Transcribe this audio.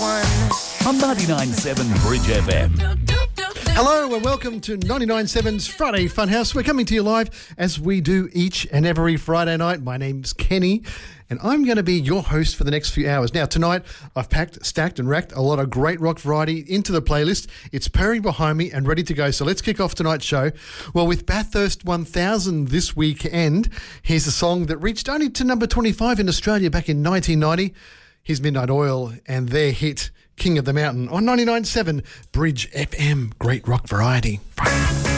On 99.7 Bridge FM. Hello and welcome to 99.7's Friday Funhouse. We're coming to you live as we do each and every Friday night. My name's Kenny and I'm going to be your host for the next few hours. Now tonight I've packed, stacked and racked a lot of great rock variety into the playlist. It's purring behind me and ready to go. So let's kick off tonight's show. Well, with Bathurst 1000 this weekend, here's a song that reached only to number 25 in Australia back in 1990. Here's Midnight Oil and their hit King of the Mountain on 99.7 Bridge FM. Great rock variety.